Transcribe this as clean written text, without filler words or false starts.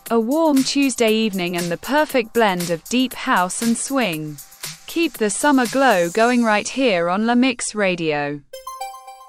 A warm Tuesday evening and the perfect blend of deep house and swing. Keep the summer glow going right here on La Mix Radio.